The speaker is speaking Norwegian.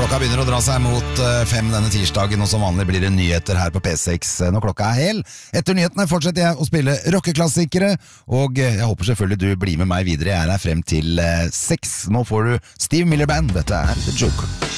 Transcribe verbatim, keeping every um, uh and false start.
Klokka begynner å dra seg mot fem denne tirsdagen, og som vanlig blir det nyheter her på P seks når klokka er hel. Etter nyhetene fortsetter jeg å spille rockeklassikere, og jeg håper selvfølgelig du blir med meg videre. Jeg er her frem til seks. Nå får du Steve Miller Band. Dette er The Joker.